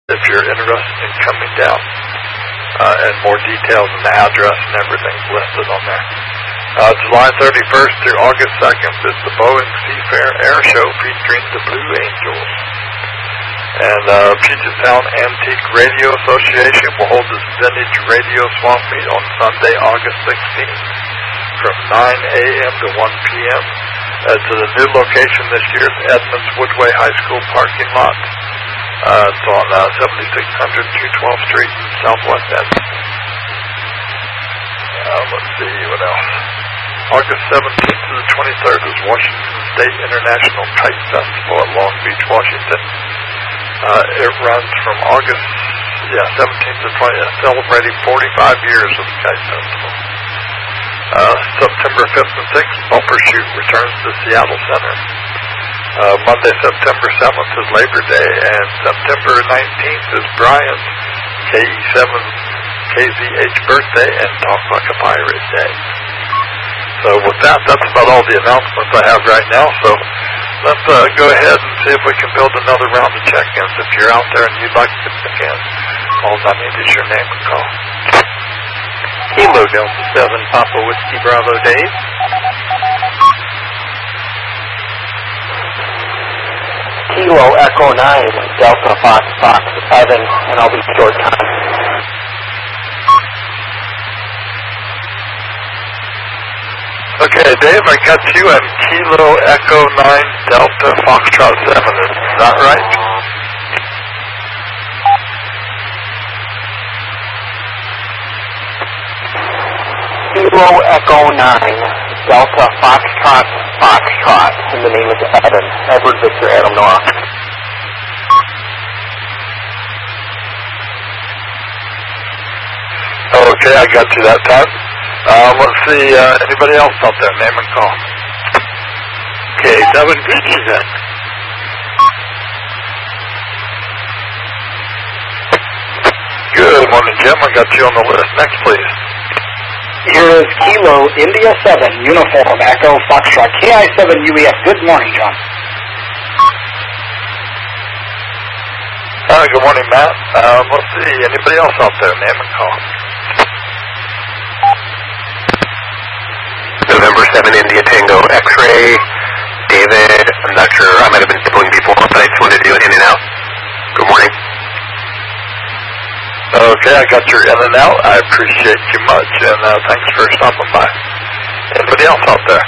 if you're interested in coming down. And more details and the address and everything's listed on there. July 31st through August 2nd is the Boeing Seafair Air Show featuring the Blue Angels. And Puget Sound Antique Radio Association will hold this vintage radio swap meet on Sunday, August 16th from 9 a.m. to 1 p.m. To the new location this year is Edmonds Woodway High School parking lot. It's on 7600 to 12th Street in Southwest Edmonds. Let's see, what else? August 17th to the 23rd is Washington State International Kite Festival at Long Beach, Washington. It runs from August 17th to 20th, celebrating 45 years of the Kite Festival. September 5th and 6th, Bumper Shoot returns to Seattle Center. Monday, September 7th is Labor Day, and September 19th is Brian's KE7KZH birthday and Talk Like a Pirate Day. So with that, that's about all the announcements I have right now. So let's go ahead and see if we can build another round of check-ins. If you're out there and you'd like to check in, all I need is your name and call. Kilo Delta 7, Papa Whiskey Bravo Dave. Kilo Echo 9, Delta Fox 7, and I'll be short time. Okay, Dave, I got you at Kilo Echo 9 Delta Foxtrot 7. Is that right? Kilo Echo 9 Delta Foxtrot, and the name is Evan. Edward Victor Adam Noah. Okay, I got you that time. Let's see, anybody else out there? Name and call. Okay, Devin Guzman. Good morning, Jim. I got you on the list. Next, please. Here is Kilo India 7 Uniform Echo Foxtrot KI7 UEF. Good morning, John. Good morning, Matt. Let's see, anybody else out there? Name and call. November 7 India Tango X-Ray. David, I'm not sure, I might have been doing before, but I just wanted to do it in and out. Good morning. Okay, I got your in and out. I appreciate you much, and thanks for stopping by. Anybody else out there?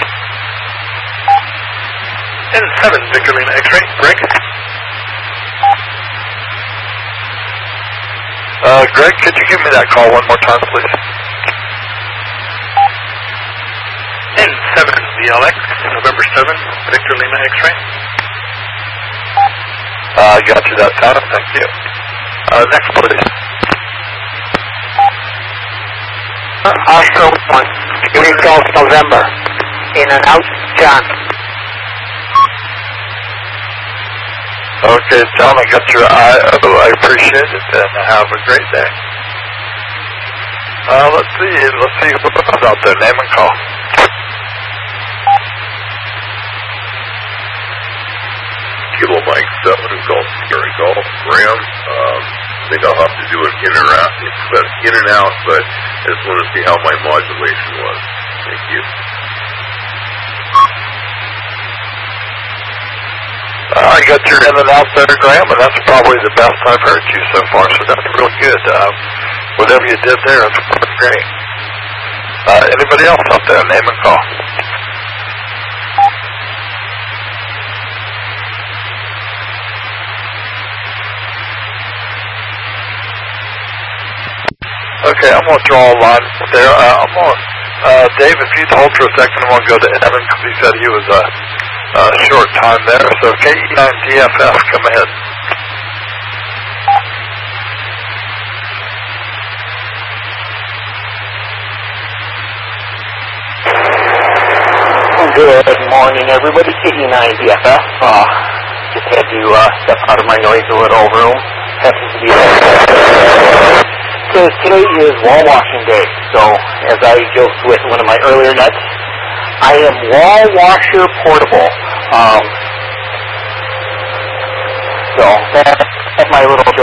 N7 Victor Lima X-Ray, Greg. Greg, could you give me that call one more time, please? N7 VLX, November 7, Victor Lima X-Ray. I got you that time, thank you. Next, please. Oscar 1, Unit Golf November. In and out, John. Okay, John, I got your I appreciate it, and have a great day. Let's see who's out there. Name and call. Kilo Mike 7 Golf Sierra Golf Graham. I think I'll have to do it in and out, but I just want to see how my modulation was. Thank you. I got your in and out there, Graham, and that's probably the best I've heard you so far, so that's really good. Whatever you did there, it's great. Anybody else out there? Name and call. Okay, I'm going to draw a line there. Dave, if you'd hold for a second, I'm going to go to Evan because he said he was a short time there. So KE9DFF, come ahead. Good morning, everybody. KE9DFF. Just had to step out of my noisy little room. Happens to be there. Because today is wall washing day, so as I joked with one of my earlier nuts, I am wall washer portable. So that's my little joke.